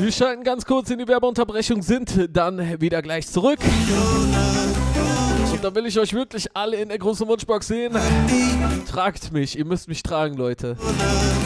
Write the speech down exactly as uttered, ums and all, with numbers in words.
Wir schalten ganz kurz in die Werbeunterbrechung, sind dann wieder gleich zurück. Und da will ich euch wirklich alle in der großen Wunschbox sehen. Tragt mich, ihr müsst mich tragen, Leute.